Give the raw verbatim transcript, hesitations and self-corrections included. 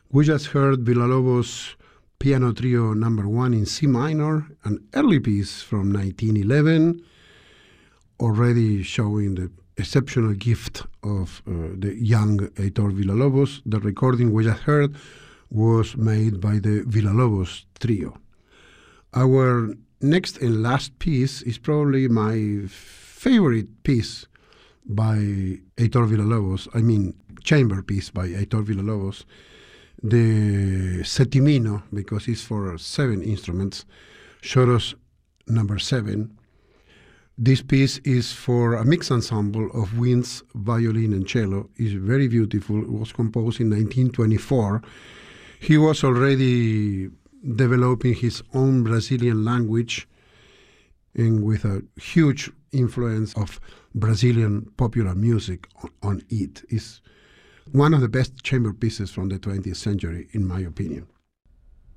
We just heard Villa-Lobos Piano Trio number one in C minor, an early piece from nineteen eleven, already showing the exceptional gift of uh, the young Heitor Villa-Lobos. The recording we just heard was made by the Villa-Lobos Trio. Our next and last piece is probably my favorite piece by Heitor Villa-Lobos, I mean chamber piece by Heitor Villa-Lobos, the Settimino, because it's for seven instruments, Choros number seven. This piece is for a mixed ensemble of winds, violin, and cello. It's very beautiful. It was composed in nineteen twenty-four. He was already developing his own Brazilian language, and with a huge influence of Brazilian popular music on, on it. It's one of the best chamber pieces from the twentieth century, in my opinion.